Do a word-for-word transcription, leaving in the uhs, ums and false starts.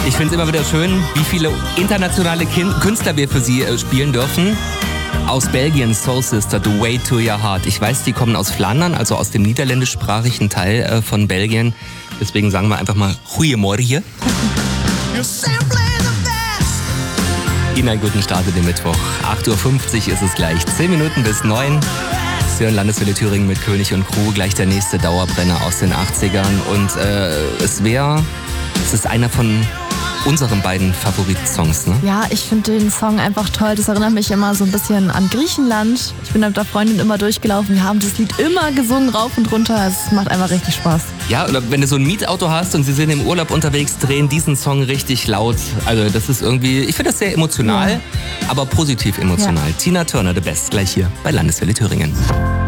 Ich finde es immer wieder schön, wie viele internationale Kin- Künstler wir für sie äh, spielen dürfen. Aus Belgien, Soul Sister, The Way to Your Heart. Ich weiß, die kommen aus Flandern, also aus dem niederländischsprachigen Teil äh, von Belgien. Deswegen sagen wir einfach mal Goeiemorgen. Ihnen einen guten Start in den Mittwoch. acht Uhr fünfzig ist es gleich. zehn Minuten bis neun. Sie hören Landeswelle Thüringen mit König und Crew. Gleich der nächste Dauerbrenner aus den achtzigern. Und äh, es wäre, es ist einer von unseren beiden Favoritsongs, ne? Ja, ich finde den Song einfach toll. Das erinnert mich immer so ein bisschen an Griechenland. Ich bin mit der Freundin immer durchgelaufen. Wir haben das Lied immer gesungen, rauf und runter. Es macht einfach richtig Spaß. Ja, oder wenn du so ein Mietauto hast und sie sind im Urlaub unterwegs, drehen diesen Song richtig laut. Also das ist irgendwie, ich finde das sehr emotional, ja. aber positiv emotional. Ja. Tina Turner, The Best, gleich hier bei Landeswelle Thüringen.